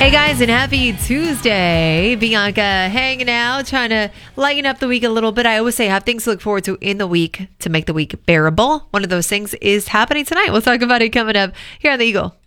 Hey guys, and happy Tuesday. Bianca hanging out, trying to lighten up the week a little bit. I always say have things to look forward to in the week to make the week bearable. One of those things is happening tonight. We'll talk about it coming up here on The Eagle.